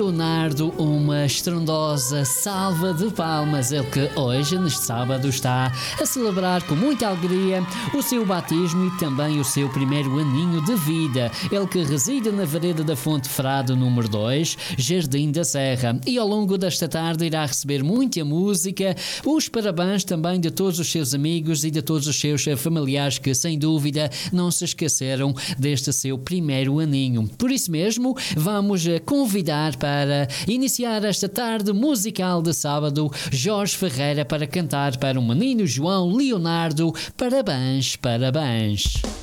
Leonardo, uma estrondosa salva de palmas, ele que hoje, neste sábado, está a celebrar com muita alegria o seu batismo e também o seu primeiro aninho de vida. Ele que reside na vereda da Fonte Frado, número 2, Jardim da Serra. E ao longo desta tarde irá receber muita música, os parabéns também de todos os seus amigos e de todos os seus familiares que, sem dúvida, não se esqueceram deste seu primeiro aninho. Por isso mesmo, vamos convidar para iniciar esta tarde musical de sábado Jorge Ferreira para cantar para o menino João Leonardo. Parabéns, parabéns.